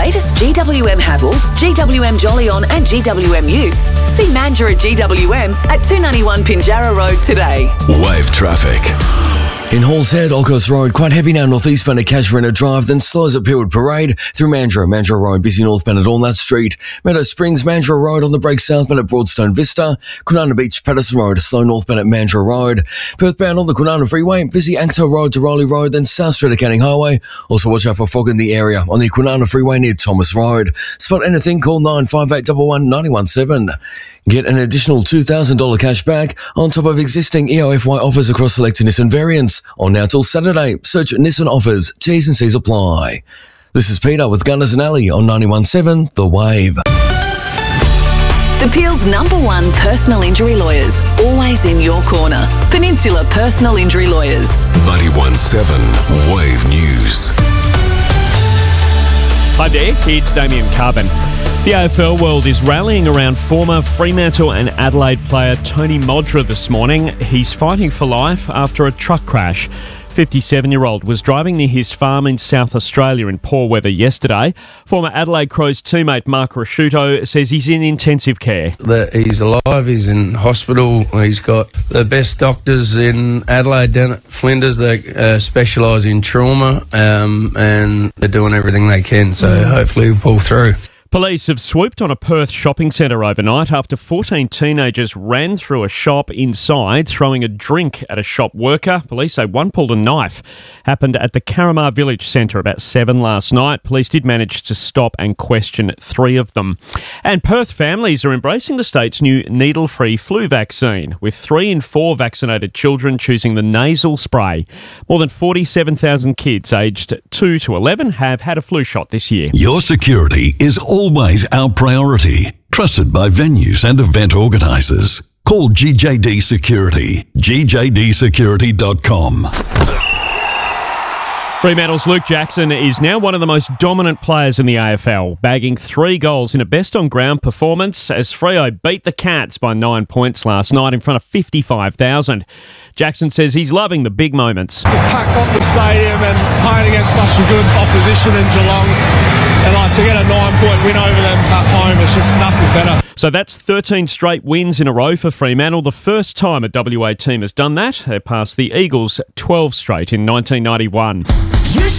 latest GWM Haval, GWM Jolyon and GWM Utes, see Mandurah GWM at 291 Pinjarra Road today. Wave traffic. In Halls Head, Olcott Road, quite heavy now northeastbound at Casuarina Drive, then slows at Peelwood Parade through Mandurah Road, busy northbound at Allnut Street, Meadow Springs, Mandurah Road on the break southbound at Broadstone Vista, Kwinana Beach, Patterson Road, slow northbound at Mandurah Road, Perthbound on the Kwinana Freeway, busy Ankto Road to Rowley Road, then South Street at Canning Highway. Also watch out for fog in the area on the Kwinana Freeway near Thomas Road. Spot anything, call 95811 917. Get an additional $2,000 cash back on top of existing EOFY offers across selected Nissan variants. On now till Saturday. Search Nissan offers. T's and C's apply. This is Peter with Gunners and Alley on 91.7 The Wave. The Peel's #1 personal injury lawyers, always in your corner. Peninsula Personal Injury Lawyers. 91.7 Wave News. Hi there, it's Damien Carbon. The AFL world is rallying around former Fremantle and Adelaide player Tony Modra this morning. He's fighting for life after a truck crash. 57-year-old was driving near his farm in South Australia in poor weather yesterday. Former Adelaide Crows teammate Mark Rasciuto says he's in intensive care. He's alive, he's in hospital, he's got the best doctors in Adelaide down at Flinders that specialise in trauma, and they're doing everything they can, so hopefully we'll pull through. Police have swooped on a Perth shopping centre overnight after 14 teenagers ran through a shop inside, throwing a drink at a shop worker. Police say one pulled a knife. Happened at the Caramar Village Centre about 7 last night. Police did manage to stop and question 3 of them. And Perth families are embracing the state's new needle-free flu vaccine, with 3 in 4 vaccinated children choosing the nasal spray. More than 47,000 kids aged 2 to 11 have had a flu shot this year. Your security is always our priority. Trusted by venues and event organisers. Call GJD Security. GJDsecurity.com. Fremantle's Luke Jackson is now one of the most dominant players in the AFL, bagging 3 goals in a best-on-ground performance as Freo beat the Cats by 9 points last night in front of 55,000. Jackson says he's loving the big moments. Packed up the stadium and playing against such a good opposition in Geelong, and to get a 9-point win over them at home is just nothing better. So that's 13 straight wins in a row for Fremantle, the first time a WA team has done that. They passed the Eagles 12 straight in 1991.